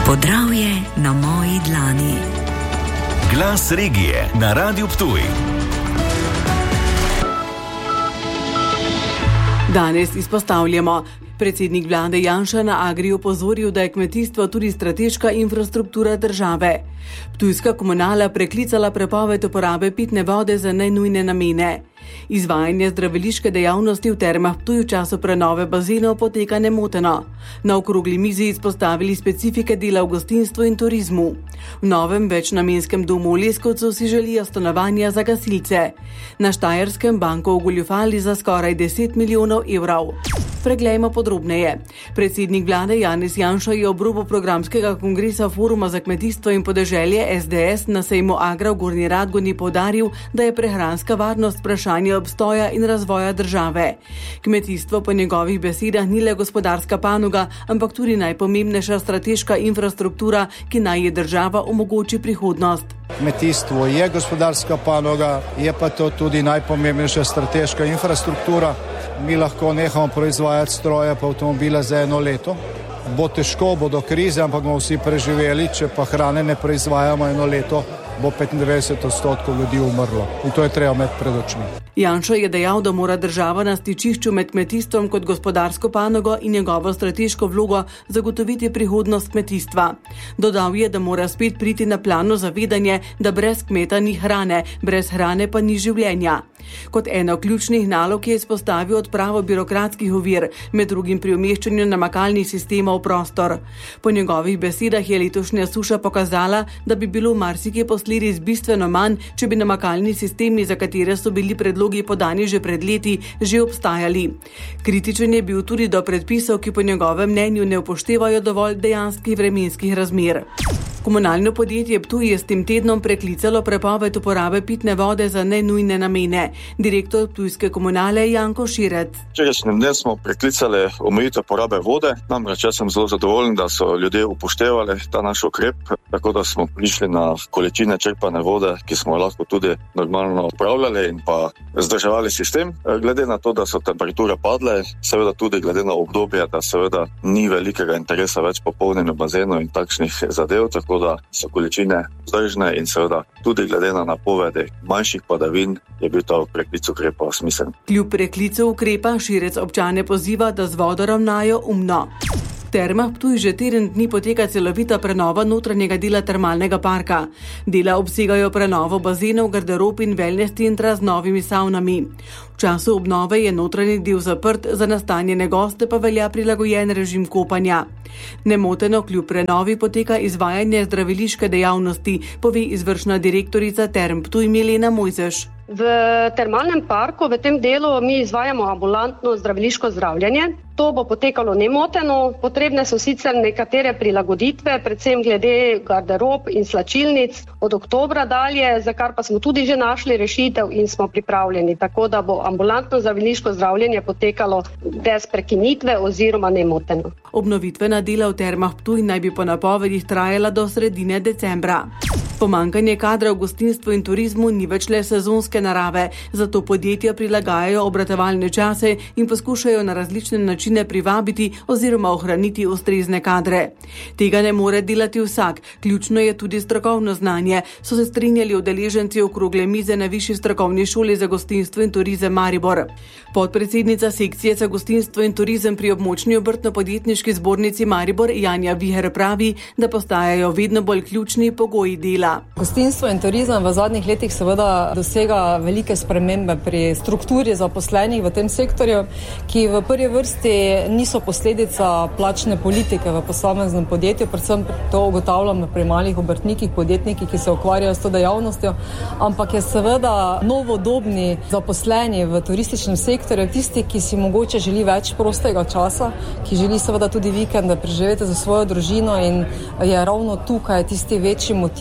Podravje na moji dlani. Glas regije na Radiu Ptuj. Danes izpostavljamo. Predsednik vlade Janša na Agri opozoril, da je kmetijstvo tudi strateška infrastruktura države. Ptujska komunala preklicala prepoved uporabe pitne vode za nenujne namene. Izvajanje zdraviliške dejavnosti v Termah Ptuj v času prenove bazenov poteka nemoteno. Na okrogli mizi izpostavili specifike dela v gostinstvu in turizmu. V novem večnamenskem domu v Leskovcu si želijo stanovanja za gasilce. Na Štajerskem banko ogoljufali za skoraj 10 milijonov evrov. Preglejmo podrobneje. Predsednik vlade Janez Janša je ob robu programskega kongresa Foruma za kmetijstvo in podeželje SDS na sejmu Agra v Gornji Radgoni poudaril, da je prehranska varnost vprašanje obstoja in razvoja države. Kmetijstvo po njegovih besedah ni le gospodarska panoga, ampak tudi najpomembnejša strateška infrastruktura, ki naj je država omogoči prihodnost. Kmetijstvo je gospodarska panoga, je pa to tudi najpomembnejša strateška infrastruktura. Mi lahko nehamo proizvajati stroje pa avtomobile za 1 leto. Bo težko, bo do krize, ampak bomo vsi preživeli, če pa hrane ne proizvajamo 1 leto, bo 95% ljudi umrlo. In to je treba imeti pred očmi. Janša je dejal, da mora država na stičišču med kmetijstvom kot gospodarsko panogo in njegovo strateško vlogo zagotoviti prihodnost kmetijstva. Dodal je, da mora spet priti na plano zavedanje, da brez kmeta ni hrane, brez hrane pa ni življenja. Kot eno ključnih nalog je izpostavil odpravo birokratskih ovir, med drugim pri umeščanju namakalnih sistemov v prostor. Po njegovih besedah je letošnja suša pokazala, da bi bilo marsikje posledic bistveno manj, če bi namakalni sistemi, za katere so bili predlogi podani že pred leti, že obstajali. Kritičen je bil tudi do predpisov, ki po njegovem mnenju ne upoštevajo dovolj dejanskih vremenskih razmer. Komunalno podjetje Ptuj je s tem tednom preklicalo prepoved uporabe pitne vode za nenujne namene. Direktor ptujske komunale Janko Širec. Včerajšnjem dne smo preklicali omejitev porabe vode. Namreč jaz sem zelo zadovoljen, da so ljudje upoštevali ta naš ukrep, tako da smo prišli na količine črpane vode, ki smo lahko tudi normalno upravljali in pa vzdrževali sistem. Glede na to, da so temperature padle, seveda tudi glede na obdobje, da seveda ni velikega interesa več po polnjenju bazenov in takšnih zadev, tako da so količine vzdržne in seveda tudi glede na napovedi manjših padavin je bil ta preklic ukrepa smiseln. Kljub preklicu ukrepa Širec občane poziva, da z vodo ravnajo umno. V Termah Ptuj že teden dni poteka celovita prenova notranjega dela termalnega parka. Dela obsegajo prenovo bazenov, garderob in wellness centra z novimi savnami. V času obnove je notranji del zaprt, za nastanjene goste pa velja prilagojen režim kopanja. Nemoteno kljub prenovi poteka izvajanje zdraviliške dejavnosti, pove izvršna direktorica Term Ptuj Milena Mojzeš. V termalnem parku v tem delu mi izvajamo ambulantno zdraviliško zdravljenje. To bo potekalo nemoteno, potrebne so sicer nekatere prilagoditve, predvsem glede garderob in slačilnic od oktobra dalje, za kar pa smo tudi že našli rešitev in smo pripravljeni, tako da bo ambulantno zdraviliško zdravljenje potekalo brez prekinitve oziroma nemoteno. Obnovitvena dela v Termah Ptuj naj bi po napovedih trajala do sredine decembra. Pomanjkanje kadra v gostinstvu in turizmu ni več le sezonske narave, zato podjetja prilagajajo obratovalne čase in poskušajo na različne načine privabiti oziroma ohraniti ustrezne kadre. Tega ne more delati vsak, ključno je tudi strokovno znanje, so se strinjali udeleženci okrogle mize na Višji strokovni šoli za gostinstvo in turizem Maribor. Podpredsednica sekcije za gostinstvo in turizem pri območni obrtno-podjetniški zbornici Maribor Janja Viher pravi, da postajajo vedno bolj ključni pogoji dela. Gostinstvo in turizem v zadnjih letih seveda dosega velike spremembe pri strukturi zaposlenih v tem sektorju, ki v prvi vrsti niso posledica plačne politike v posameznem podjetju, predvsem to ugotavljamo pri malih obrtnikih, podjetnikih, ki se ukvarjajo s to dejavnostjo, ampak je seveda novodobni zaposleni v turističnem sektorju tisti, ki si mogoče želi več prostega časa, ki želi seveda tudi vikende preživeti za svojo družino in je ravno tukaj tisti večji motiv, da se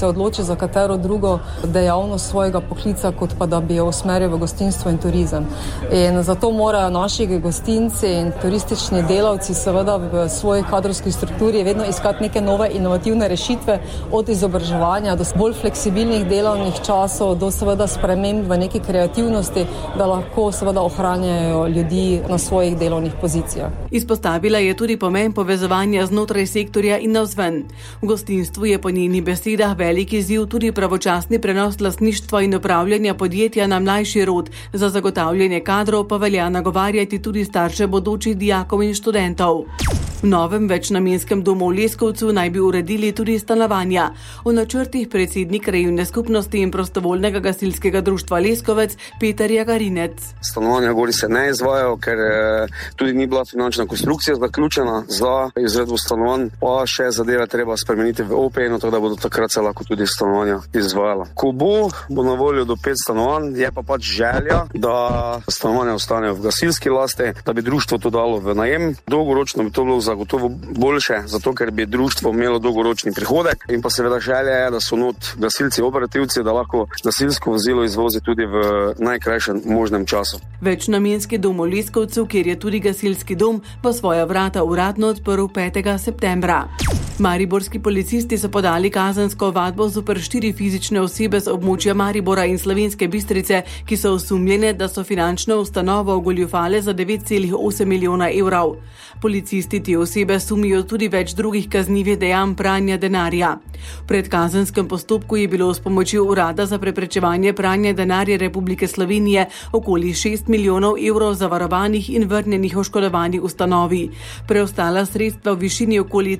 se odloči za katero drugo dejavnost svojega poklica, kot pa da bi jo usmeril v gostinstvo in turizem. In zato morajo naši gostinci in turistični delavci seveda v svoji kadrovski strukturi vedno iskati neke nove inovativne rešitve, od izobraževanja do bolj fleksibilnih delovnih časov, do seveda sprememb v neki kreativnosti, da lahko seveda ohranjajo ljudi na svojih delovnih pozicijah. Izpostavila je tudi pomen povezovanja znotraj sektorja in navzven. V gostinstvu je po njenih besedah velik izziv tudi pravočasni prenos lastništva in upravljanja podjetja na mlajši rod. Za zagotavljanje kadrov pa velja nagovarjati tudi starše bodočih dijakov in študentov. V novem večnamenskem domu v Leskovcu naj bi uredili tudi stanovanja. V načrtih predsednik krajevne skupnosti in prostovoljnega gasilskega društva Leskovec Peter Jagarinec. Stanovanja gori se ne izvajajo, ker tudi ni bila finančna konstrukcija zaključena za izvedbo stanovanj, pa še zadeve treba spremeniti v OPN, tako da bodo takrat se lahko tudi stanovanja izvajala. Ko bo na voljo do 5 stanovanj, je pa pač želja, da stanovanja ostanejo v gasilski lasti, da bi društvo to dalo v najem. Dolgoročno bi to bilo zagotovo boljše, zato ker bi društvo imelo dolgoročni prihodek in pa seveda želja je, da so not gasilci operativci, da lahko gasilsko vozilo izvozi tudi v najkrajšem možnem času. Večnamenski dom v Leskovcu, kjer je tudi gasilski dom, pa svoja vrata uradno odprl 5. septembra. Mariborski policisti so podali kazensko ovadbo zoper 4 fizične osebe z območja Maribora in Slovenske Bistrice, ki so osumljene, da so finančno ustanovo ogoljufale za 9,8 milijona evrov. Policisti te osebe sumijo tudi več drugih kaznivih dejanj pranja denarja. V predkazenskem postopku je bilo s pomočjo Urada za preprečevanje pranja denarja Republike Slovenije okoli 6 milijonov evrov zavarovanih in vrnjenih oškodovanih ustanovi. Preostala sredstva v višini okoli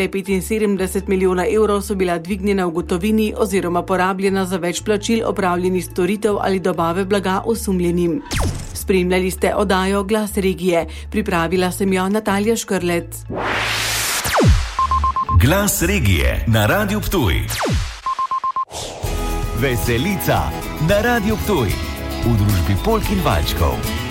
3,75 milijona evrov so bila dvignjena v gotovini oziroma porabljena za več plačil opravljenih storitev ali dobave blaga osumljenim. Spremljali ste oddajo Glas regije. Pripravila sem jo Natalija Škrlec. Glas regije na Radiu Ptuj. Veselica na Radiu Ptuj v družbi Polk in Valčkov.